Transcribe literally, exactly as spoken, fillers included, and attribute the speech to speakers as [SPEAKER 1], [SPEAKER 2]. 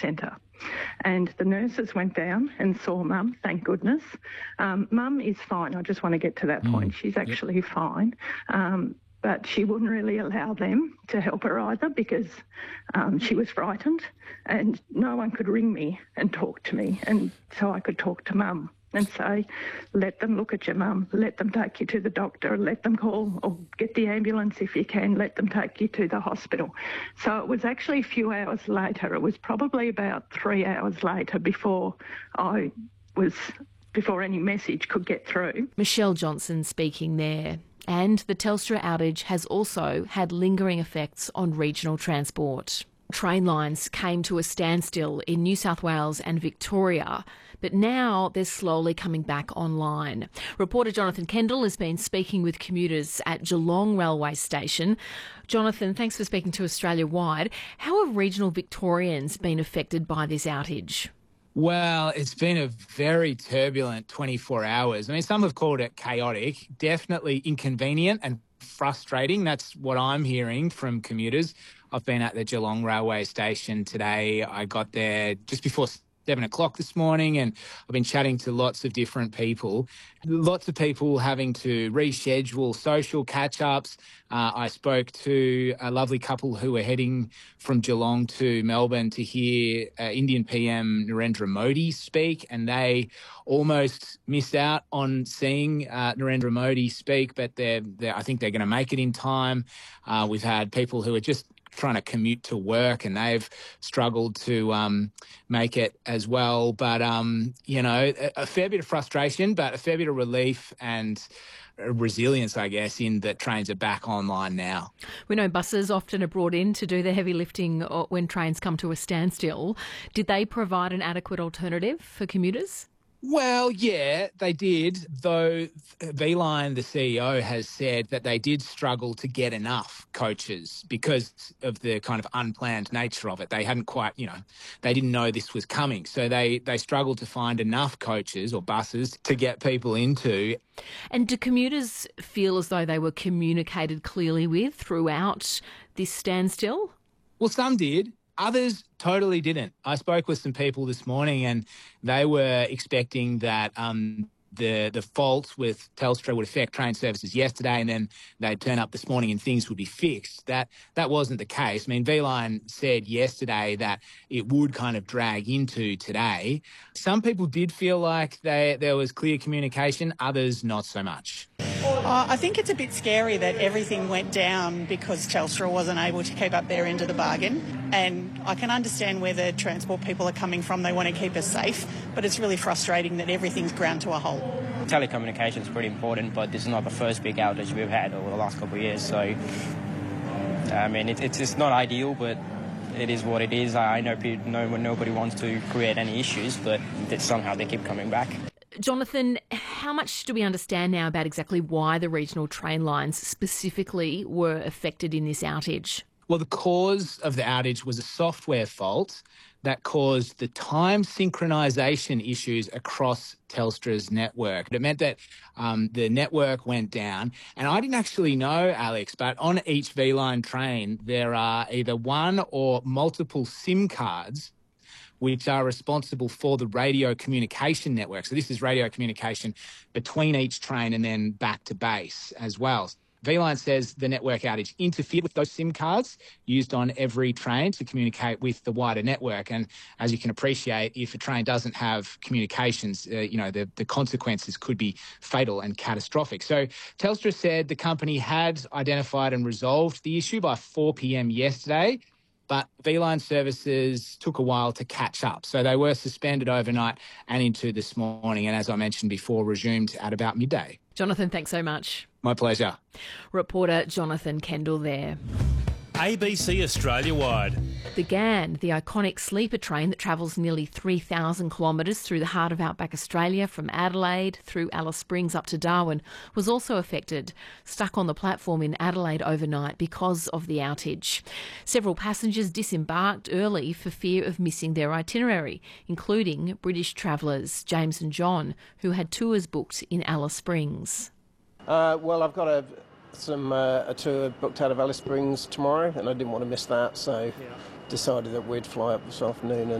[SPEAKER 1] centre. And the nurses went down and saw Mum, thank goodness. Um, Mum is fine. I just want to get to that
[SPEAKER 2] Mm.
[SPEAKER 1] point. She's actually yep. fine. Um, but she wouldn't really allow them to help her either because um, she was frightened and no one could ring me and talk to me. And so I could talk to Mum and say, let them look at your mum, let them take you to the doctor, let them call or get the ambulance if you can, let them take you to the hospital. So it was actually a few hours later. It was probably about three hours later before I was, before any message could get through.
[SPEAKER 3] Michelle Johnson speaking there. And the Telstra outage has also had lingering effects on regional transport. Train lines came to a standstill in New South Wales and Victoria, but now they're slowly coming back online. Reporter Jonathan Kendall has been speaking with commuters at Geelong Railway Station. Jonathan, thanks for speaking to Australia Wide. How have regional Victorians been affected by this outage?
[SPEAKER 2] Well, it's been a very turbulent twenty-four hours. I mean, some have called it chaotic, definitely inconvenient and frustrating. That's what I'm hearing from commuters. I've been at the Geelong Railway Station today. I got there just before seven o'clock this morning and I've been chatting to lots of different people. Lots of people having to reschedule social catch-ups. Uh, I spoke to a lovely couple who were heading from Geelong to Melbourne to hear uh, Indian P M Narendra Modi speak, and they almost missed out on seeing uh, Narendra Modi speak, but they're, they're, I think they're going to make it in time. Uh, we've had people who are just trying to commute to work and they've struggled to um, make it as well. But, um, you know, a, a fair bit of frustration, but a fair bit of relief and resilience, I guess, in that trains are back online now.
[SPEAKER 3] We know buses often are brought in to do the heavy lifting when trains come to a standstill. Did they provide an adequate alternative for commuters?
[SPEAKER 2] Well, yeah, they did, though V-Line, the C E O, has said that they did struggle to get enough coaches because of the kind of unplanned nature of it. They hadn't quite, you know, they didn't know this was coming. So they, they struggled to find enough coaches or buses to get people into.
[SPEAKER 3] And do commuters feel as though they were communicated clearly with throughout this standstill?
[SPEAKER 2] Well, some did. Others totally didn't. I spoke with some people this morning and they were expecting that um, the the fault with Telstra would affect train services yesterday and then they'd turn up this morning and things would be fixed. That that wasn't the case. I mean, V-Line said yesterday that it would kind of drag into today. Some people did feel like they, there was clear communication, others not so much.
[SPEAKER 4] Uh, I think it's a bit scary that everything went down because Telstra wasn't able to keep up their end of the bargain. And I can understand where the transport people are coming from. They want to keep us safe. But it's really frustrating that everything's ground to a halt.
[SPEAKER 5] Telecommunication is pretty important, but this is not the first big outage we've had over the last couple of years. So, I mean, it, it's, it's not ideal, but it is what it is. I know people, no, nobody wants to create any issues, but somehow they keep coming back.
[SPEAKER 3] Jonathan, how much do we understand now about exactly why the regional train lines specifically were affected in this outage?
[SPEAKER 2] Well, the cause of the outage was a software fault that caused the time synchronisation issues across Telstra's network. It meant that um, the network went down. And I didn't actually know, Alex, but on each V-Line train, there are either one or multiple SIM cards which are responsible for the radio communication network. So this is radio communication between each train and then back to base as well. V-Line says the network outage interfered with those SIM cards used on every train to communicate with the wider network. And as you can appreciate, if a train doesn't have communications, uh, you know, the, the consequences could be fatal and catastrophic. So Telstra said the company had identified and resolved the issue by four p.m. yesterday. But V-Line services took a while to catch up. So they were suspended overnight and into this morning. And as I mentioned before, resumed at about midday.
[SPEAKER 3] Jonathan, thanks so much.
[SPEAKER 2] My pleasure.
[SPEAKER 3] Reporter Jonathan Kendall there.
[SPEAKER 6] A B C Australia Wide.
[SPEAKER 3] The Ghan, the iconic sleeper train that travels nearly three thousand kilometres through the heart of outback Australia from Adelaide through Alice Springs up to Darwin, was also affected, stuck on the platform in Adelaide overnight because of the outage. Several passengers disembarked early for fear of missing their itinerary, including British travellers James and John, who had tours booked in Alice Springs.
[SPEAKER 7] Uh, well, I've got a... some uh, a tour booked out of Alice Springs tomorrow and I didn't want to miss that, so yeah. decided that we'd fly up this afternoon and